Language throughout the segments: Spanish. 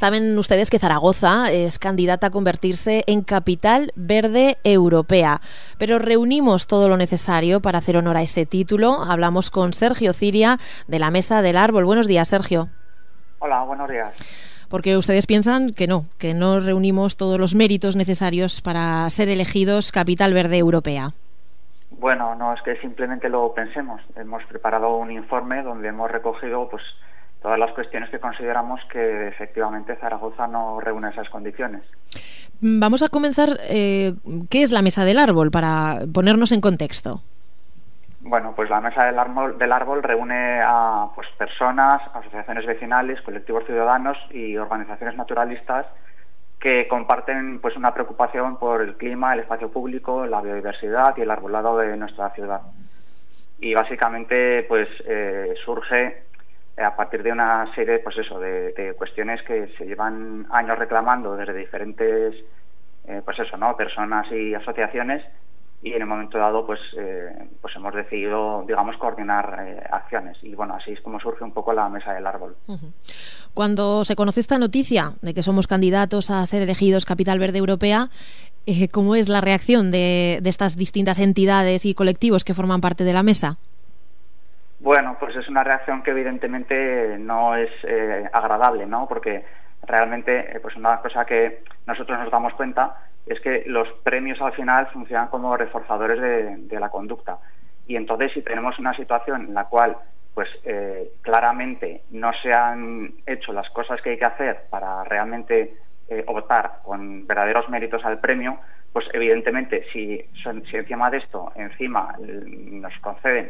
Saben ustedes que Zaragoza es candidata a convertirse en capital verde europea, pero reunimos todo lo necesario para hacer honor a ese título. Hablamos con Sergio Ciria de la Mesa del Árbol. Buenos días, Sergio. Hola, buenos días. Porque ustedes piensan que no reunimos todos los méritos necesarios para ser elegidos capital verde europea. Bueno, no es que simplemente lo pensemos. Hemos preparado un informe donde hemos recogido todas las cuestiones que consideramos que efectivamente Zaragoza no reúne esas condiciones. Vamos a comenzar. ¿Qué es la Mesa del Árbol? Para ponernos en contexto. Bueno, pues la Mesa del Árbol reúne a personas, asociaciones vecinales, colectivos ciudadanos y organizaciones naturalistas que comparten una preocupación por el clima, el espacio público, la biodiversidad y el arbolado de nuestra ciudad. Y básicamente surge a partir de una serie de cuestiones que se llevan años reclamando desde diferentes personas y asociaciones, y en un momento dado hemos decidido, coordinar acciones, y bueno, así es como surge un poco la Mesa del Árbol. Cuando se conoce esta noticia de que somos candidatos a ser elegidos capital verde europea, ¿cómo es la reacción de estas distintas entidades y colectivos que forman parte de la mesa? Bueno, pues es una reacción que evidentemente no es agradable, ¿no? Porque realmente una cosa que nosotros nos damos cuenta es que los premios al final funcionan como reforzadores de la conducta. Y entonces, si tenemos una situación en la cual claramente no se han hecho las cosas que hay que hacer para realmente optar con verdaderos méritos al premio, pues evidentemente si encima de esto nos conceden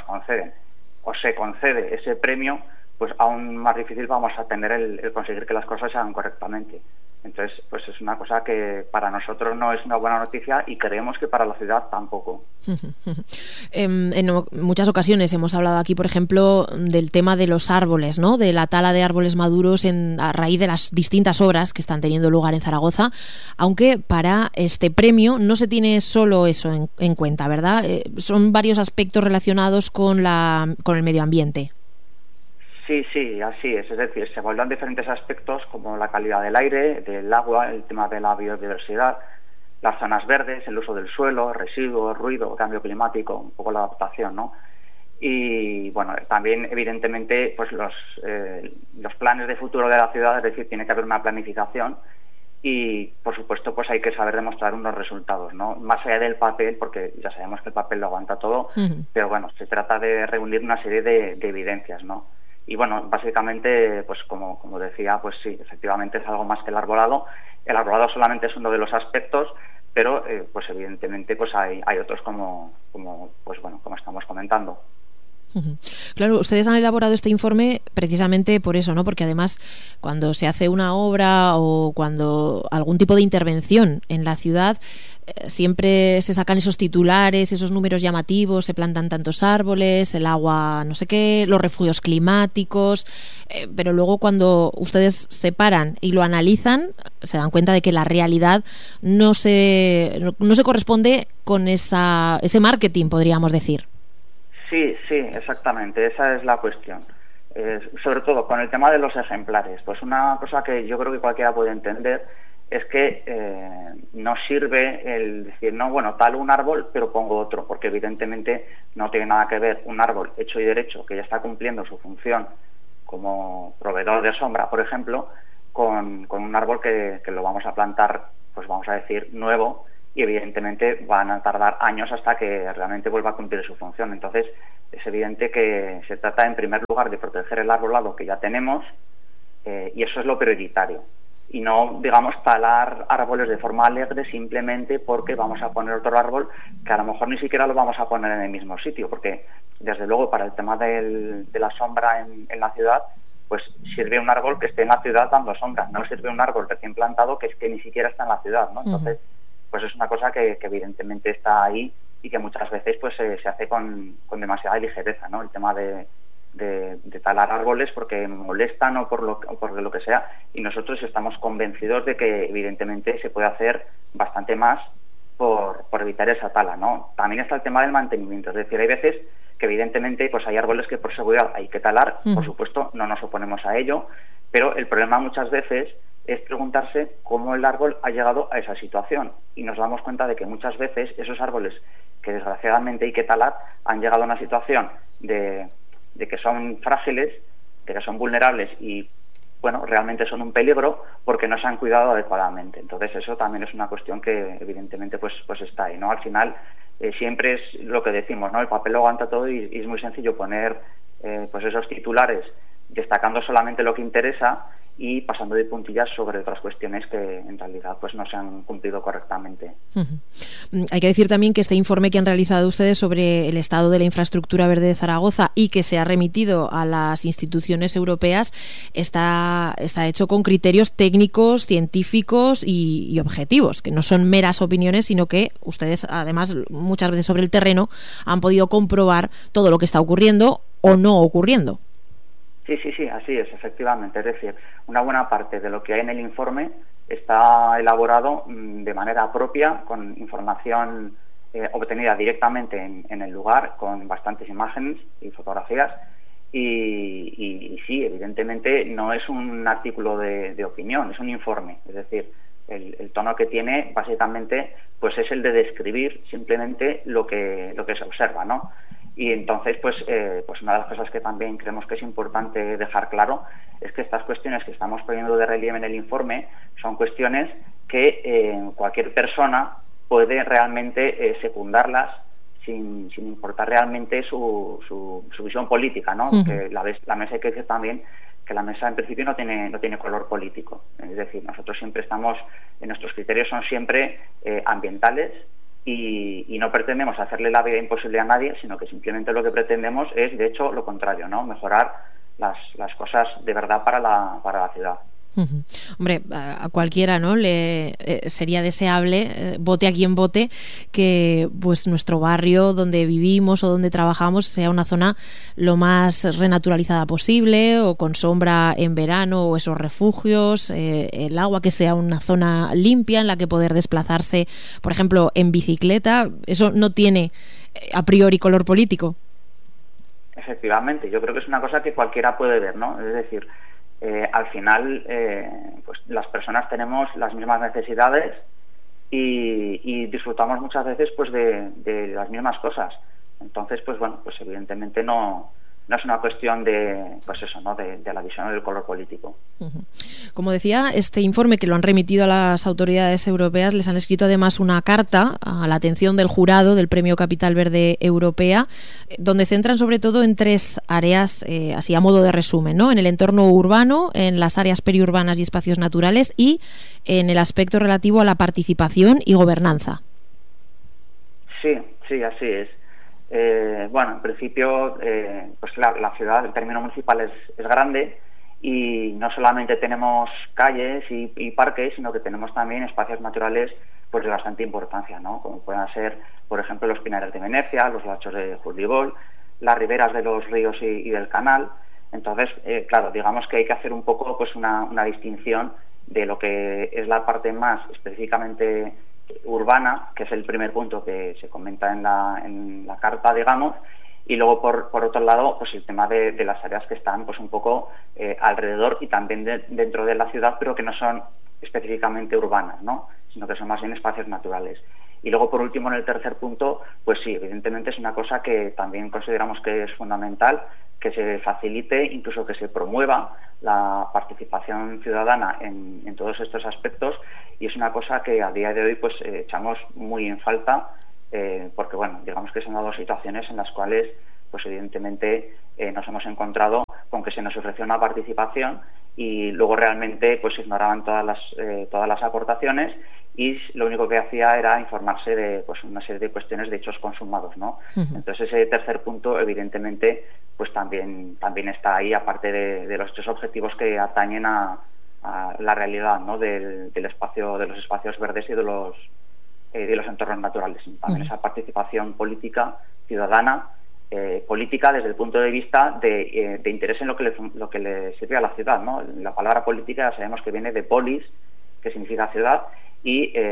o se concede ese premio, pues aún más difícil vamos a tener el conseguir que las cosas se hagan correctamente. Entonces, es una cosa que para nosotros no es una buena noticia, y creemos que para la ciudad tampoco. En muchas ocasiones hemos hablado aquí, por ejemplo, del tema de los árboles, ¿no? De la tala de árboles maduros a raíz de las distintas obras que están teniendo lugar en Zaragoza, aunque para este premio no se tiene solo eso en cuenta, ¿verdad? Son varios aspectos relacionados con el medio ambiente. Sí, así es. Es decir, se abordan diferentes aspectos como la calidad del aire, del agua, el tema de la biodiversidad, las zonas verdes, el uso del suelo, residuos, ruido, cambio climático, un poco la adaptación, ¿no? Y bueno, también evidentemente los planes de futuro de la ciudad, es decir, tiene que haber una planificación y por supuesto hay que saber demostrar unos resultados, ¿no? Más allá del papel, porque ya sabemos que el papel lo aguanta todo, pero bueno, se trata de reunir una serie de evidencias, ¿no? Y bueno, básicamente, como decía, sí, efectivamente es algo más que el arbolado. El arbolado solamente es uno de los aspectos, pero evidentemente hay otros como estamos comentando. Claro, ustedes han elaborado este informe precisamente por eso, ¿no? Porque además, cuando se hace una obra o cuando algún tipo de intervención en la ciudad, siempre se sacan esos titulares, esos números llamativos, se plantan tantos árboles, el agua no sé qué, los refugios climáticos, pero luego cuando ustedes se paran y lo analizan, se dan cuenta de que la realidad no se corresponde con ese marketing, podríamos decir. Sí, exactamente, esa es la cuestión. Sobre todo con el tema de los ejemplares, una cosa que yo creo que cualquiera puede entender es que no sirve el decir, talo un árbol pero pongo otro, porque evidentemente no tiene nada que ver un árbol hecho y derecho que ya está cumpliendo su función como proveedor de sombra, por ejemplo, con un árbol que lo vamos a plantar, vamos a decir, nuevo, y evidentemente van a tardar años hasta que realmente vuelva a cumplir su función. Entonces, es evidente que se trata en primer lugar de proteger el arbolado que ya tenemos, y eso es lo prioritario. Y no, talar árboles de forma alegre simplemente porque vamos a poner otro árbol que a lo mejor ni siquiera lo vamos a poner en el mismo sitio, porque desde luego para el tema de la sombra en la ciudad, sirve un árbol que esté en la ciudad dando sombra, no sirve un árbol recién plantado que ni siquiera está en la ciudad, ¿no? Entonces, es una cosa que evidentemente está ahí y que muchas veces se hace con demasiada ligereza, ¿no? El tema de talar árboles porque molestan o por lo que sea, y nosotros estamos convencidos de que evidentemente se puede hacer bastante más por evitar esa tala, ¿no? También está el tema del mantenimiento, es decir, hay veces que evidentemente hay árboles que por seguridad hay que talar, por supuesto no nos oponemos a ello, pero el problema muchas veces es preguntarse cómo el árbol ha llegado a esa situación. Y nos damos cuenta de que muchas veces esos árboles que desgraciadamente hay que talar han llegado a una situación de que son frágiles, de que son vulnerables y, bueno, realmente son un peligro porque no se han cuidado adecuadamente. Entonces eso también es una cuestión que evidentemente pues está ahí, ¿no? Al final siempre es lo que decimos, ¿no? El papel lo aguanta todo y es muy sencillo poner pues esos titulares destacando solamente lo que interesa y pasando de puntillas sobre otras cuestiones que en realidad pues no se han cumplido correctamente. Hay que decir también que este informe que han realizado ustedes sobre el estado de la infraestructura verde de Zaragoza y que se ha remitido a las instituciones europeas está hecho con criterios técnicos, científicos y objetivos, que no son meras opiniones, sino que ustedes, además, muchas veces sobre el terreno han podido comprobar todo lo que está ocurriendo o no ocurriendo. Sí, así es, efectivamente. Es decir, una buena parte de lo que hay en el informe está elaborado de manera propia, con información obtenida directamente en el lugar, con bastantes imágenes y fotografías. Y sí, evidentemente no es un artículo de opinión, es un informe. Es decir, el tono que tiene básicamente pues es el de describir simplemente lo que se observa, ¿no? Y entonces, pues una de las cosas que también creemos que es importante dejar claro es que estas cuestiones que estamos poniendo de relieve en el informe son cuestiones que cualquier persona puede realmente secundarlas sin importar realmente su visión política, ¿no? Que la mesa hay que decir también que la mesa en principio no tiene color político. Es decir, nosotros siempre nuestros criterios son siempre ambientales, y no pretendemos hacerle la vida imposible a nadie, sino que simplemente lo que pretendemos es, de hecho, lo contrario, ¿no? Mejorar las cosas de verdad para la ciudad. Hombre, a cualquiera, ¿no? Le sería deseable, vote a quien vote, que pues nuestro barrio donde vivimos o donde trabajamos sea una zona lo más renaturalizada posible, o con sombra en verano, o esos refugios, el agua que sea una zona limpia en la que poder desplazarse, por ejemplo, en bicicleta. Eso no tiene a priori color político. Efectivamente, yo creo que es una cosa que cualquiera puede ver, ¿no? Es decir, al final pues las personas tenemos las mismas necesidades y disfrutamos muchas veces pues de las mismas cosas. Entonces, pues bueno, pues evidentemente no es una cuestión de pues eso, ¿no? de la visión del color político. Como decía, este informe que lo han remitido a las autoridades europeas, les han escrito además una carta a la atención del jurado del Premio Capital Verde Europea, donde centran sobre todo en tres áreas, así a modo de resumen, ¿no? En el entorno urbano, en las áreas periurbanas y espacios naturales, y en el aspecto relativo a la participación y gobernanza. Sí, así es. Bueno, en principio, pues la ciudad, el término municipal es grande, y no solamente tenemos calles y parques, sino que tenemos también espacios naturales pues de bastante importancia, ¿no? Como puedan ser, por ejemplo, los Pinares de Venecia, los Lachos de Jurdibol, las riberas de los ríos y del canal. Entonces, claro, digamos que hay que hacer un poco pues una distinción de lo que es la parte más específicamente urbana, que es el primer punto que se comenta en la carta, digamos, y luego por otro lado pues el tema de las áreas que están pues un poco alrededor y también dentro de la ciudad, pero que no son específicamente urbanas, ¿no? Sino que son más bien espacios naturales. Y luego, por último, en el tercer punto, pues sí, evidentemente es una cosa que también consideramos que es fundamental, que se facilite, incluso que se promueva la participación ciudadana en todos estos aspectos, y es una cosa que a día de hoy pues echamos muy en falta, porque bueno, digamos que se han dado situaciones en las cuales pues evidentemente nos hemos encontrado con que se nos ofreció una participación y luego realmente pues ignoraban todas las aportaciones, y lo único que hacía era informarse de pues una serie de cuestiones de hechos consumados, ¿no? Entonces ese tercer punto evidentemente pues también está ahí, aparte de los tres objetivos que atañen a la realidad, ¿no? del espacio, de los espacios verdes y de los entornos naturales. También esa participación política ciudadana, política desde el punto de vista de interés en lo que le sirve a la ciudad, ¿no? La palabra política sabemos que viene de polis, que significa ciudad, y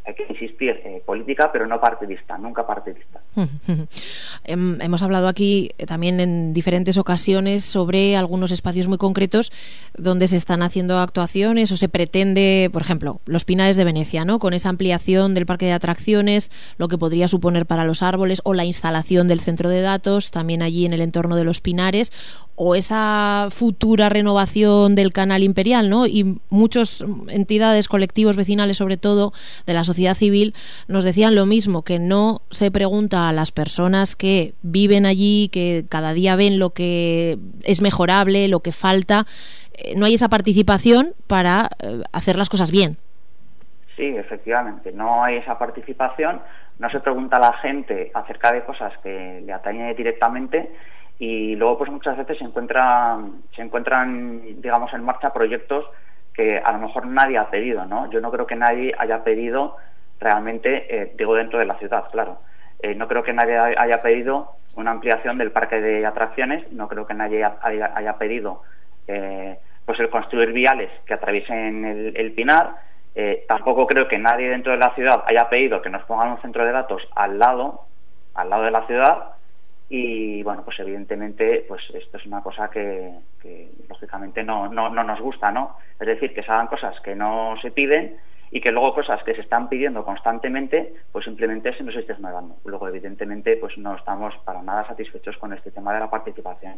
hay que insistir, política, pero no partidista, nunca partidista. Hemos hablado aquí también en diferentes ocasiones sobre algunos espacios muy concretos donde se están haciendo actuaciones o se pretende, por ejemplo, los Pinares de Venecia, ¿no? Con esa ampliación del parque de atracciones, lo que podría suponer para los árboles, o la instalación del centro de datos también allí en el entorno de los Pinares, o esa futura renovación del Canal Imperial, ¿no? Y muchas entidades, colectivos vecinales, sobre todo de la sociedad civil, nos decían lo mismo, que no se pregunta a las personas que viven allí, que cada día ven lo que es mejorable, lo que falta. No hay esa participación para hacer las cosas bien. Sí, efectivamente, no hay esa participación, no se pregunta a la gente acerca de cosas que le atañen directamente, y luego pues muchas veces se encuentran digamos en marcha proyectos que a lo mejor nadie ha pedido, ¿no? Yo no creo que nadie haya pedido realmente, digo dentro de la ciudad, claro, no creo que nadie haya pedido una ampliación del parque de atracciones, no creo que nadie haya pedido pues el construir viales que atraviesen el Pinar, tampoco creo que nadie dentro de la ciudad haya pedido que nos pongan un centro de datos al lado de la ciudad. Y bueno, pues evidentemente pues esto es una cosa que lógicamente no nos gusta, ¿no? Es decir, que se hagan cosas que no se piden y que luego cosas que se están pidiendo constantemente pues simplemente se nos esté ignorando. Luego evidentemente pues no estamos para nada satisfechos con este tema de la participación.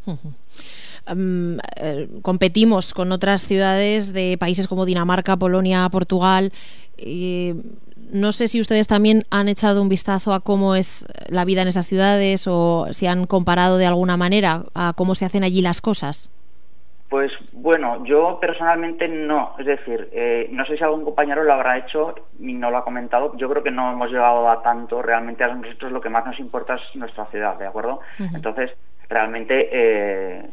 Competimos con otras ciudades de países como Dinamarca, Polonia, Portugal. No sé si ustedes también han echado un vistazo a cómo es la vida en esas ciudades, o si han comparado de alguna manera a cómo se hacen allí las cosas. Pues bueno, yo personalmente no. Es decir, no sé si algún compañero lo habrá hecho y no lo ha comentado. Yo creo que no hemos llegado a tanto. Realmente a nosotros lo que más nos importa es nuestra ciudad, ¿de acuerdo? Entonces, realmente,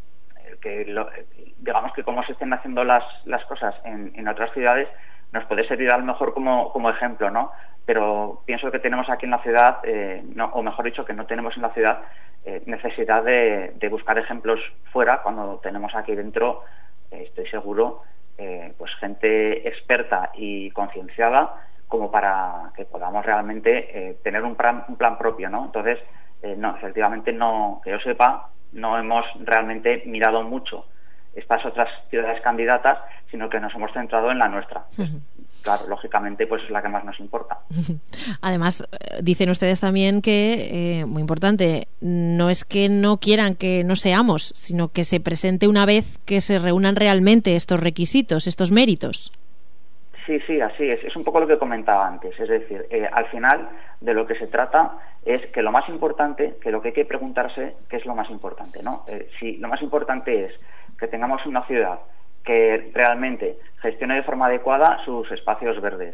digamos que cómo se estén haciendo las cosas en otras ciudades nos puede servir a lo mejor como ejemplo, ¿no? Pero pienso que tenemos aquí en la ciudad, o mejor dicho, que no tenemos en la ciudad necesidad de buscar ejemplos fuera, cuando tenemos aquí dentro, estoy seguro, pues gente experta y concienciada como para que podamos realmente tener un plan propio, ¿no? Entonces, no, efectivamente, no, que yo sepa, no hemos realmente mirado mucho estas otras ciudades candidatas, sino que nos hemos centrado en la nuestra. Claro, lógicamente, pues es la que más nos importa. Además, dicen ustedes también que, muy importante, no es que no quieran que no seamos, sino que se presente una vez que se reúnan realmente estos requisitos, estos méritos. Sí, así es. Es un poco lo que comentaba antes. Es decir, al final de lo que se trata es que lo más importante, que lo que hay que preguntarse, ¿qué es lo más importante, ¿no? Si lo más importante es que tengamos una ciudad que realmente gestione de forma adecuada sus espacios verdes,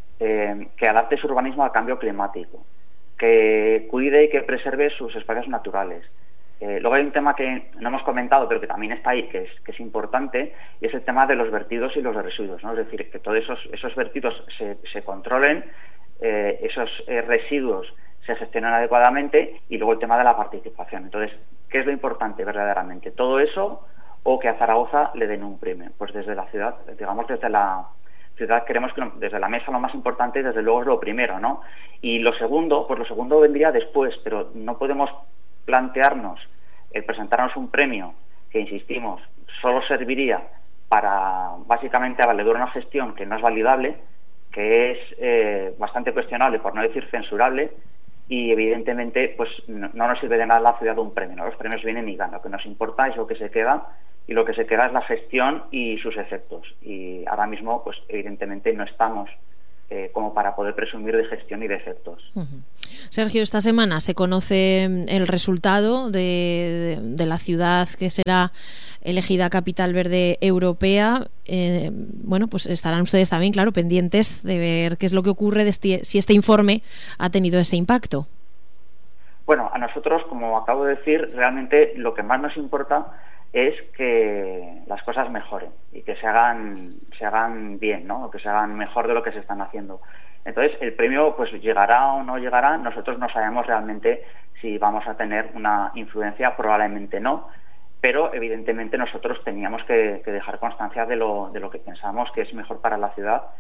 que adapte su urbanismo al cambio climático, que cuide y que preserve sus espacios naturales. Luego hay un tema que no hemos comentado, pero que también está ahí, que es importante, y es el tema de los vertidos y los residuos, ¿no? Es decir, que todos esos vertidos se controlen, esos residuos se gestionan adecuadamente, y luego el tema de la participación. Entonces, ¿qué es lo importante verdaderamente? ¿Todo eso, o que a Zaragoza le den un premio? Pues desde la ciudad, digamos, desde la ciudad queremos que desde la mesa lo más importante, desde luego, es lo primero, ¿no? Y lo segundo, pues lo segundo vendría después, pero no podemos plantearnos el presentarnos un premio que, insistimos, solo serviría para básicamente valedar una gestión que no es validable, que es bastante cuestionable, por no decir censurable, y evidentemente pues no nos sirve de nada a la ciudad un premio, ¿no? Los premios vienen y ganan. Lo que nos importa es lo que se queda, y lo que se queda es la gestión y sus efectos, y ahora mismo pues evidentemente no estamos como para poder presumir de gestión y de efectos. Sergio, esta semana se conoce el resultado de la ciudad que será elegida Capital Verde Europea. Bueno, pues estarán ustedes también, claro, pendientes de ver qué es lo que ocurre, si este informe ha tenido ese impacto. Bueno, a nosotros, como acabo de decir, realmente lo que más nos importa es que las cosas mejoren y que se hagan bien, ¿no? O que se hagan mejor de lo que se están haciendo. Entonces, el premio pues llegará o no llegará. Nosotros no sabemos realmente si vamos a tener una influencia, probablemente no, pero evidentemente nosotros teníamos que dejar constancia de lo que pensamos que es mejor para la ciudad,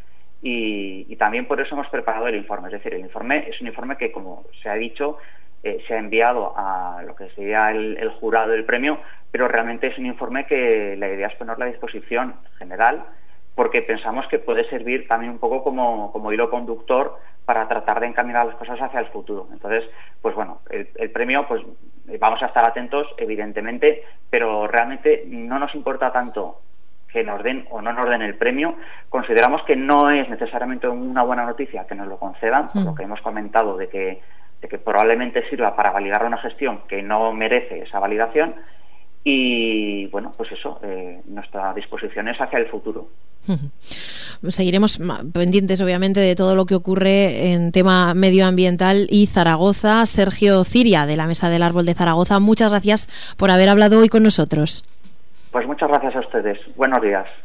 y también por eso hemos preparado el informe. Es decir, el informe es un informe que, como se ha dicho, se ha enviado a lo que sería el jurado del premio, pero realmente es un informe que la idea es ponerlo a disposición general, porque pensamos que puede servir también un poco como hilo conductor para tratar de encaminar las cosas hacia el futuro. Entonces, pues bueno, el premio, pues vamos a estar atentos, evidentemente, pero realmente no nos importa tanto que nos den o no nos den el premio. Consideramos que no es necesariamente una buena noticia que nos lo concedan, por lo que hemos comentado de que probablemente sirva para validar una gestión que no merece esa validación. Y bueno, pues eso, nuestra disposición es hacia el futuro. Seguiremos pendientes, obviamente, de todo lo que ocurre en tema medioambiental y Zaragoza. Sergio Ciria, de la Mesa del Árbol de Zaragoza, muchas gracias por haber hablado hoy con nosotros. Pues muchas gracias a ustedes. Buenos días.